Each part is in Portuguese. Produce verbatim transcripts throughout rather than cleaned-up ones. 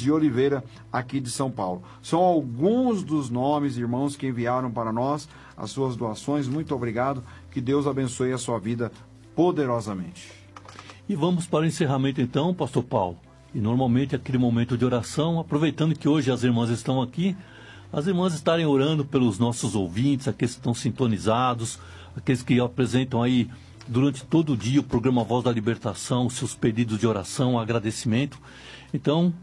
de Oliveira, aqui de São Paulo. São alguns dos nomes, irmãos, que enviaram para nós as suas doações. Muito obrigado. Que Deus abençoe a sua vida poderosamente. E vamos para o encerramento então, pastor Paulo. E normalmente aquele momento de oração, aproveitando que hoje as irmãs estão aqui, as irmãs estarem orando pelos nossos ouvintes, aqueles que estão sintonizados, aqueles que apresentam aí durante todo o dia o programa Voz da Libertação, seus pedidos de oração, agradecimento. Então,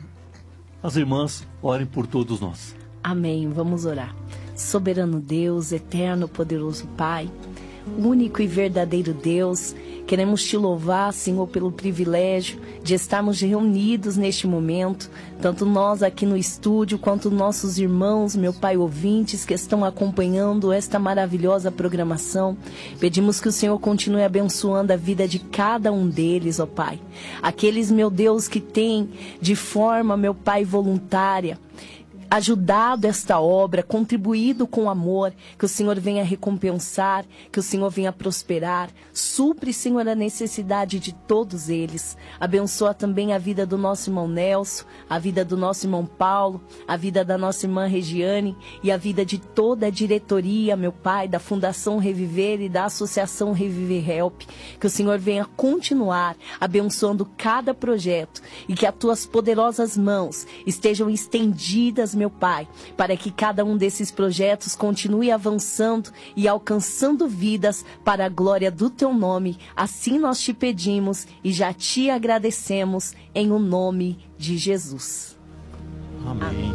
as irmãs orem por todos nós. Amém. Vamos orar. Soberano Deus, eterno, poderoso Pai, único e verdadeiro Deus, queremos te louvar, Senhor, pelo privilégio de estarmos reunidos neste momento, tanto nós aqui no estúdio, quanto nossos irmãos, meu Pai, ouvintes, que estão acompanhando esta maravilhosa programação. Pedimos que o Senhor continue abençoando a vida de cada um deles, ó Pai. Aqueles, meu Deus, que têm de forma, meu Pai, voluntária, ajudado esta obra, contribuído com amor, que o Senhor venha recompensar, que o Senhor venha prosperar, supre, Senhor, a necessidade de todos eles. Abençoa também a vida do nosso irmão Nelson, a vida do nosso irmão Paulo, a vida da nossa irmã Regiane e a vida de toda a diretoria, meu Pai, da Fundação Reviver e da Associação Reviver Help. Que o Senhor venha continuar abençoando cada projeto e que as tuas poderosas mãos estejam estendidas, meu Pai, para que cada um desses projetos continue avançando e alcançando vidas para a glória do teu nome. Assim nós te pedimos e já te agradecemos em o nome de Jesus. Amém. Amém.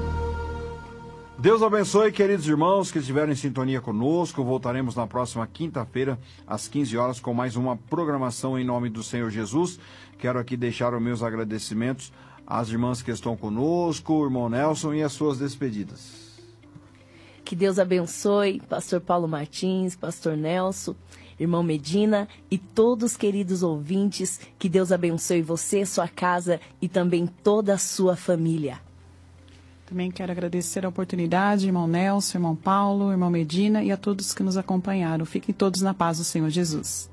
Deus abençoe, queridos irmãos que estiveram em sintonia conosco. Voltaremos na próxima quinta-feira, às quinze horas, com mais uma programação em nome do Senhor Jesus. Quero aqui deixar os meus agradecimentos às irmãs que estão conosco, o irmão Nelson, e as suas despedidas. Que Deus abençoe, pastor Paulo Martins, pastor Nelson, irmão Medina e todos os queridos ouvintes. Que Deus abençoe você, sua casa e também toda a sua família. Também quero agradecer a oportunidade, irmão Nelson, irmão Paulo, irmão Medina e a todos que nos acompanharam. Fiquem todos na paz do Senhor Jesus.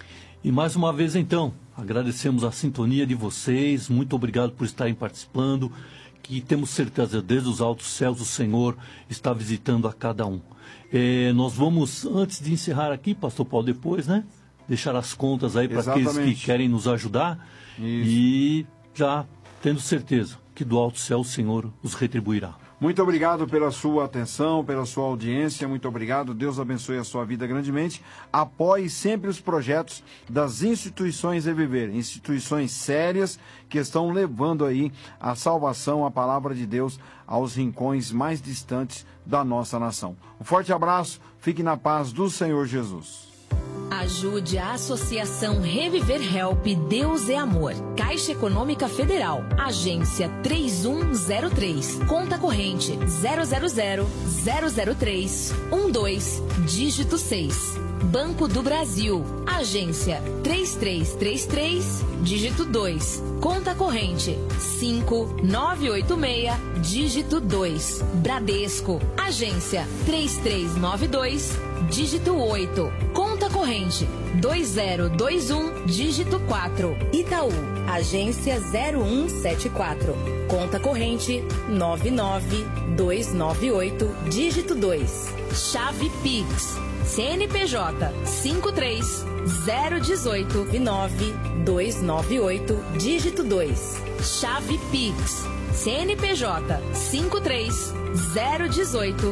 E mais uma vez, então, agradecemos a sintonia de vocês. Muito obrigado por estarem participando. Que temos certeza, desde os altos céus, o Senhor está visitando a cada um. É, nós vamos, antes de encerrar aqui, pastor Paulo, depois, né? Deixar as contas aí para aqueles que querem nos ajudar. Isso. E já tendo certeza que do alto céu o Senhor os retribuirá. Muito obrigado pela sua atenção, pela sua audiência, muito obrigado, Deus abençoe a sua vida grandemente. Apoie sempre os projetos das instituições Reviver, instituições sérias que estão levando aí a salvação, a palavra de Deus aos rincões mais distantes da nossa nação. Um forte abraço, fique na paz do Senhor Jesus. Ajude a Associação Reviver Help Deus é Amor. Caixa Econômica Federal. Agência três um zero três. Conta corrente zero zero zero zero zero três um dois, dígito seis. Banco do Brasil. Agência três três três três, dígito dois. Conta corrente cinco nove oito seis, dígito dois. Bradesco. Agência três três nove dois, dígito oito. Conta corrente dois zero dois um, dígito quatro. Itaú. Agência zero um sete quatro. Conta corrente nove nove dois nove oito, dígito dois. Chave Pix. C N P J cinco três zero um oito nove dois nove oito, dígito dois. Chave Pix. C N P J cinco três zero um oito